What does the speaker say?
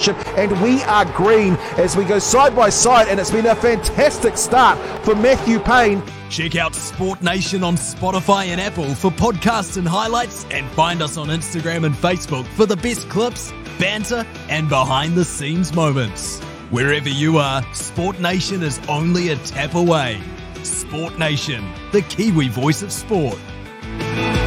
Premiership, and we are green as we go side by side, and it's been a fantastic start for Matthew Payne. Check out Sport Nation on Spotify and Apple for podcasts and highlights, and find us on Instagram and Facebook for the best clips, banter, and behind-the-scenes moments. Wherever you are, Sport Nation is only a tap away. Sport Nation, the Kiwi voice of sport.